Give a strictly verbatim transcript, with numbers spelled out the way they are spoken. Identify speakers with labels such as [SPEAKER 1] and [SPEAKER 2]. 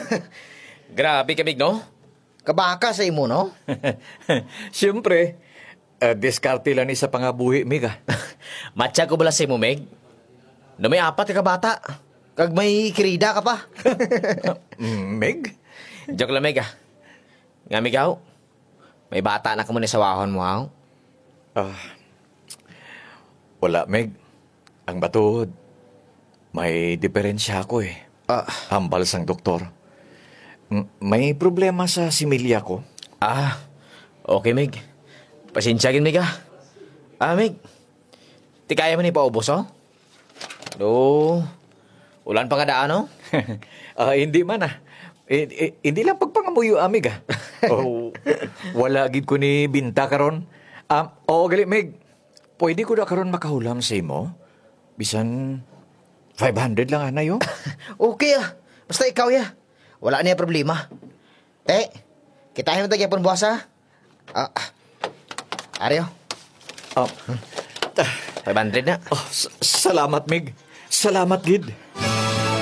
[SPEAKER 1] Grabe ka, Mig, no?
[SPEAKER 2] Kabaka sa imo, no?
[SPEAKER 3] Siyempre, uh, diskarte lang ni sa pangabuhi, Mig, ah.
[SPEAKER 1] Matya ko bala sa mo, Meg. No may apat ka bata.
[SPEAKER 2] Kag may krida ka pa.
[SPEAKER 3] Mm, Meg?
[SPEAKER 1] Joke lang, Meg, ah. Nga, Mig, aw. May bata na ka muna sa wahon mo, aw.
[SPEAKER 3] Ah, wala, Meg. Ang batod, may diferensya ako eh.
[SPEAKER 2] Ah,
[SPEAKER 3] Hambal sang doktor. M- May problema sa similya ko.
[SPEAKER 1] Ah, okay, Meg. Pasensya gin, Meg, ah. Ah, Meg. Ti kaya mo ni paubos, oh? Do, ulan pa nga daan, oh?
[SPEAKER 3] Ah, hindi man ah. Eh, eh, hindi lang pagpangamuyo, amig ah. Oh, wala gid ko ni binta karon. Um, oo, gali, Meg. Pwede ko na karon makahulam sa imo? Bisan five hundred lang ana yo.
[SPEAKER 2] okay ah. Basta ikaw ya. Wala niya problema. Te, kitahin mo tagyapon buwas ah. Ah, ah. Aryo.
[SPEAKER 3] Oh,
[SPEAKER 1] five hundred na.
[SPEAKER 3] oh, s- salamat, Meg. Salamat, gid.